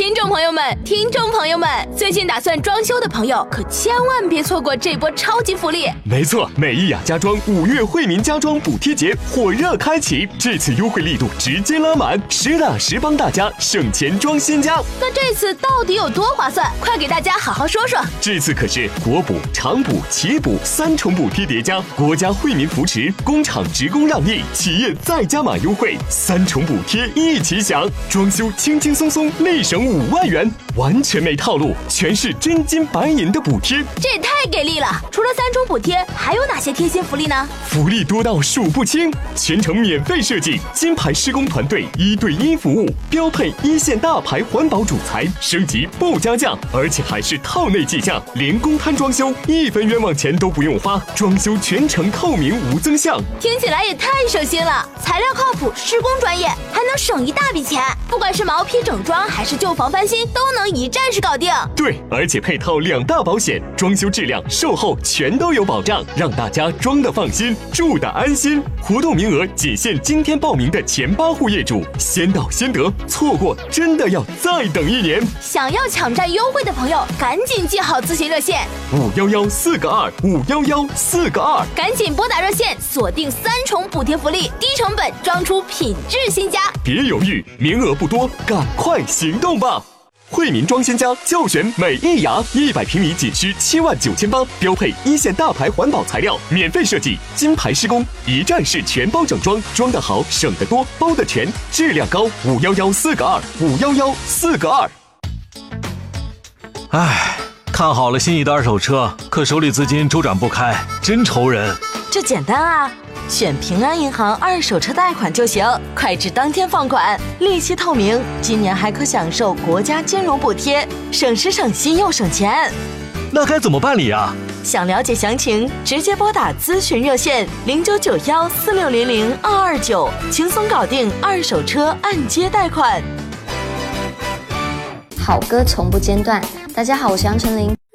听众朋友们，最近打算装修的朋友可千万别错过这波超级福利。 没错，美意雅家装5月惠民家装补贴节火热开启，这次优惠力度直接拉满，实打实帮大家省钱装新家。 那这次到底有多划算？快给大家好好说说。 这次可是国补、厂补、企补3重补贴叠加，国家惠民扶持，工厂职工让利，企业再加码优惠，3重补贴一起享，装修轻轻松松立省5万元，完全没套路，全是真金白银的补贴， 这也太给力了！除了3重补贴，还有哪些贴心福利呢？ 福利多到数不清，全程免费设计，金牌施工团队1对1服务，标配1线大牌环保主材，升级不加价，而且还是套内计价，连公摊装修1分冤枉钱都不用花，装修全程透明无增项， 听起来也太省心了，材料靠谱，施工专业，还能省一大笔钱。不管是毛坯整装还是旧房翻新，都能一站式搞定。 对，而且配套2大保险，装修质量、售后全都有保障，让大家装得放心，住得安心。活动名额仅限今天报名的前8户业主，先到先得，错过真的要再等1年。 想要抢占优惠的朋友，赶紧记好咨询热线 5114个2，5114个2， 赶紧拨打热线，锁定3重补贴福利，低成本装出品质新家。 别犹豫，名额不多，赶快行动吧！惠民装新家就选美意雅，100平米仅需79800，标配1线大牌环保材料，免费设计，金牌施工，一站式全包整装，装得好，省得多，包得全，质量高。5114个2，5114个2。 唉，看好了心仪的二手车，可手里资金周转不开，真愁人。 这简单啊，选平安银行二手车贷款就行，快至当天放款，利息透明，今年还可享受国家金融补贴，省时省心又省钱。 那该怎么办理啊？ 想了解详情，直接拨打咨询热线099146002229，轻松搞定二手车按揭贷款。 好歌从不间断。大家好，我是杨丞琳。